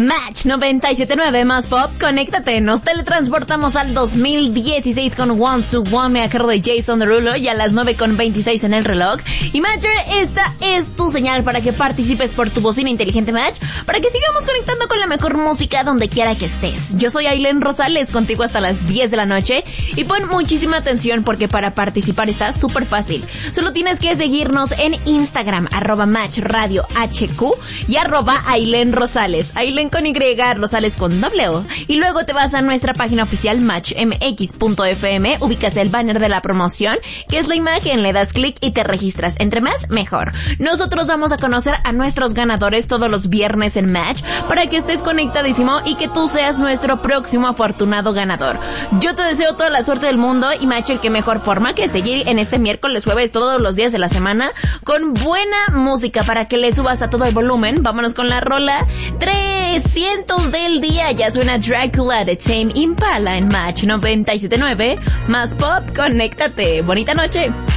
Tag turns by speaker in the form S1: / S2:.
S1: Match 97.9 más pop, conéctate, nos teletransportamos al 2016 con One to One, a cargo de Jason Derulo, y a las 9:26 en el reloj. Y Matcher, esta es tu señal para que participes por tu bocina inteligente Match, para que sigamos conectando con la mejor música donde quiera que estés. Yo soy Ailén Rosales, contigo hasta las 10 de la noche, y pon muchísima atención porque para participar está súper fácil. Solo tienes que seguirnos en Instagram, @MatchRadioHQ y @Ailén Rosales. Ailén con Y, Rosales con W. Y luego te vas a nuestra página oficial matchmx.fm, ubicas el banner de la promoción, que es la imagen, le das clic y te registras. Entre más, mejor. Nosotros vamos a conocer a nuestros ganadores todos los viernes en Match, para que estés conectadísimo y que tú seas nuestro próximo afortunado ganador. Yo te deseo toda la suerte del mundo y Matcher, qué mejor forma que seguir en este miércoles, jueves, todos los días de la semana, con buena música para que le subas a todo el volumen. Vámonos con la rola 300 del día. Ya suena Dracula de Tame Impala en Match 97.9 más pop. Conéctate. Bonita noche.